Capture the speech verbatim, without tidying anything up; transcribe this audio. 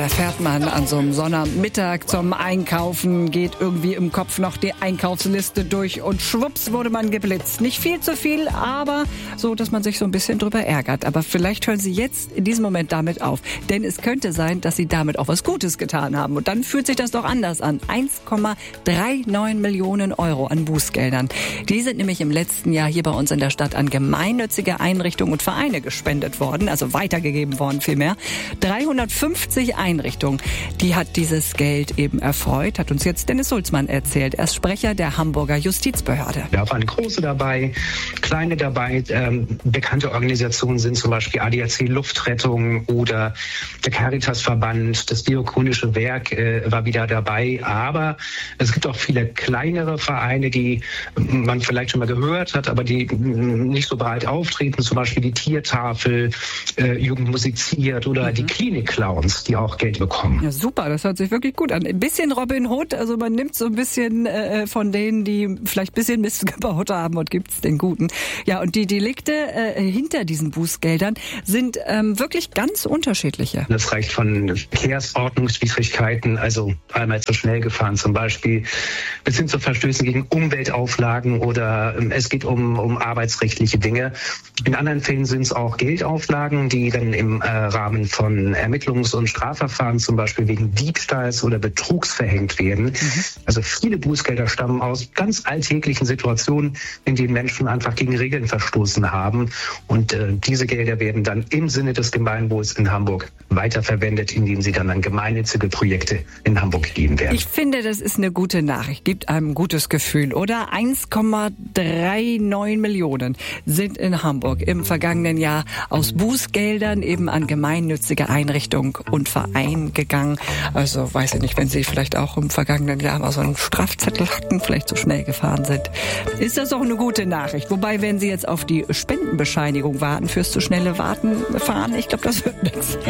da fährt man an so einem Sonnabendmittag zum Einkaufen, geht irgendwie im Kopf noch die Einkaufsliste durch und schwupps wurde man geblitzt. Nicht viel zu viel, aber so, dass man sich so ein bisschen drüber ärgert. Aber vielleicht hören Sie jetzt in diesem Moment damit auf. Denn es könnte sein, dass Sie damit auch was Gutes getan haben. Und dann fühlt sich das doch anders an. eins Komma neununddreißig Millionen Euro an Bußgeldern. Die sind nämlich im letzten Jahr hier bei uns in der Stadt an gemeinnützige Einrichtungen und Vereine gespendet worden, also weitergegeben worden vielmehr. dreihundertfünfzig Einrichtungen, die hat dieses Geld eben erfreut, hat uns jetzt Dennis Sulzmann erzählt. Er ist Sprecher der Hamburger Justizbehörde. Da waren große dabei, kleine dabei. Ähm, bekannte Organisationen sind zum Beispiel A D A C Luftrettung oder der Caritasverband, das Diakonische Werk äh, war wieder dabei. Aber es gibt auch viele kleinere Vereine, die man vielleicht schon mal gehört hat, aber die nicht so breit auftreten. Zum Beispiel die Tiertafel, äh, Jugend musiziert oder mhm. die Klinik-Clowns, die auch Geld bekommen. Ja, super, das hört sich wirklich gut an. Ein bisschen Robin Hood, also man nimmt so ein bisschen äh, von denen, die vielleicht ein bisschen Mist gebaut haben und gibt es den Guten. Ja, und die Delikte äh, hinter diesen Bußgeldern sind ähm, wirklich ganz unterschiedliche. Das reicht von Verkehrsordnungswidrigkeiten, also einmal zu schnell gefahren zum Beispiel, bis hin zu Verstößen gegen Umweltauflagen oder ähm, es geht um, um arbeitsrechtliche Dinge. In anderen Fällen sind es auch Geldauflagen, die dann im äh, Rahmen von Ermittlungs- und Strafverfahren zum Beispiel wegen Diebstahls oder Betrugs verhängt werden. Mhm. Also viele Bußgelder stammen aus ganz alltäglichen Situationen, in denen Menschen einfach gegen Regeln verstoßen haben. Und äh, diese Gelder werden dann im Sinne des Gemeinwohls in Hamburg weiterverwendet, indem sie dann an gemeinnützige Projekte in Hamburg gegeben werden. Ich finde, das ist eine gute Nachricht, gibt einem ein gutes Gefühl, oder? eins Komma neununddreißig Millionen sind in Hamburg im vergangenen Jahr aus Bußgeldern eben an gemeinnützige Einrichtungen und Vereine gegangen. Also weiß ich nicht, wenn Sie vielleicht auch im vergangenen Jahr mal so einen Strafzettel hatten, vielleicht zu schnell gefahren sind, ist das auch eine gute Nachricht. Wobei, wenn Sie jetzt auf die Spendenbescheinigung warten fürs zu schnelle Warten fahren, ich glaube, das wird nichts.